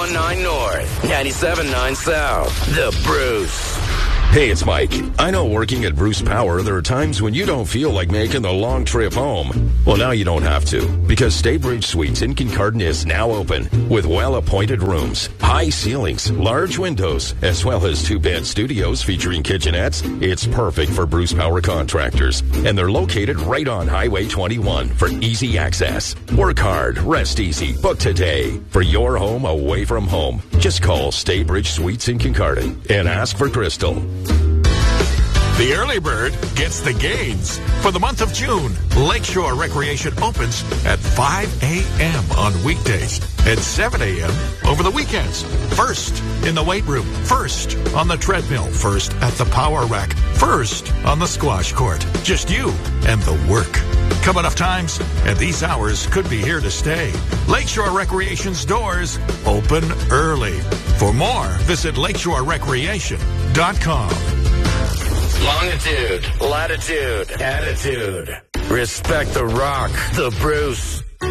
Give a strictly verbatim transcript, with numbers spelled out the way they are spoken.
one nine North, ninety-seven point nine South. The Bruce. Hey, it's Mike. I know working at Bruce Power, there are times when you don't feel like making the long trip home. Well, now you don't have to, because Staybridge Suites in Kincardine is now open with well-appointed rooms, high ceilings, large windows, as well as two-bed studios featuring kitchenettes. It's perfect for Bruce Power contractors, and they're located right on Highway twenty-one for easy access. Work hard, rest easy, book today for your home away from home. Just call Staybridge Suites in Kincardine and ask for Crystal. The early bird gets the gains. For the month of June, Lakeshore Recreation opens at five a.m. on weekdays and seven a.m. over the weekends. First in the weight room, first on the treadmill, first at the power rack, first on the squash court. Just you and the work. Come enough times, and these hours could be here to stay. Lakeshore Recreation's doors open early. For more, visit lakeshore recreation dot com. Longitude, latitude, attitude. Respect the rock, the Bruce.